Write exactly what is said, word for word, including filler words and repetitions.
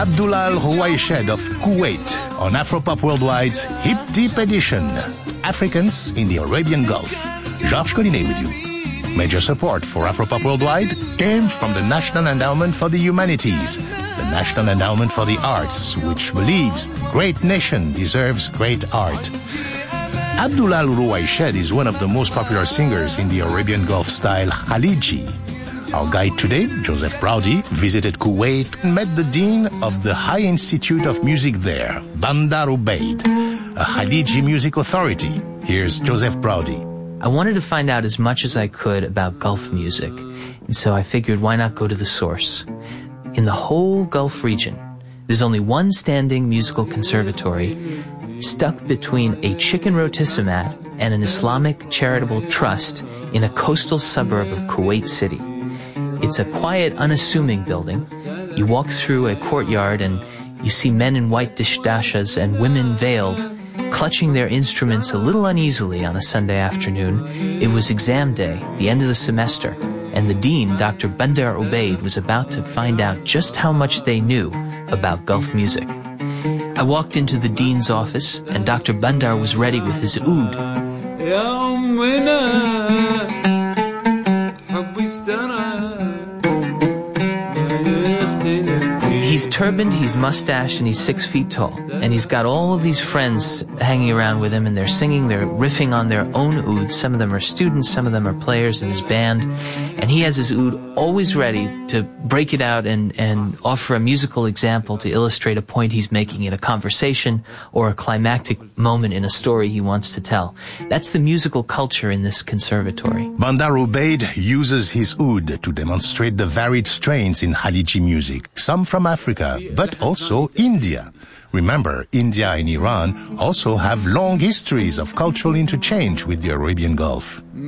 Abdullah Al-Ruwayshed of Kuwait on Afropop Worldwide's Hip Deep Edition, Africans in the Arabian Gulf. Georges Collinet with you. Major support for Afropop Worldwide came from the National Endowment for the Humanities, the National Endowment for the Arts, which believes great nation deserves great art. Abdullah Al-Ruwayshed is one of the most popular singers in the Arabian Gulf style Khaliji. Our guide today, Joseph Braudy, visited Kuwait and met the dean of the High Institute of Music there, Bandar Ubaid, a Khaliji music authority. Here's Joseph Braudy. I wanted to find out as much as I could about Gulf music, and so I figured why not go to the source. In the whole Gulf region, there's only one standing musical conservatory stuck between a chicken rotisserie and an Islamic charitable trust in a coastal suburb of Kuwait City. It's a quiet, unassuming building. You walk through a courtyard and you see men in white dishdashas and women veiled, clutching their instruments a little uneasily on a Sunday afternoon. It was exam day, the end of the semester, and the dean, Doctor Bandar Ubaid, was about to find out just how much they knew about Gulf music. I walked into the dean's office, and Doctor Bandar was ready with his oud. He's turbaned, he's mustached, and he's six feet tall. And he's got all of these friends hanging around with him, and they're singing, they're riffing on their own oud. Some of them are students, some of them are players in his band. And he has his oud always ready to break it out and, and offer a musical example to illustrate a point he's making in a conversation or a climactic moment in a story he wants to tell. That's the musical culture in this conservatory. Bandar Ubaid uses his oud to demonstrate the varied strains in Khaliji music, some from Africa, but also India. Remember, India and Iran also have long histories of cultural interchange with the Arabian Gulf.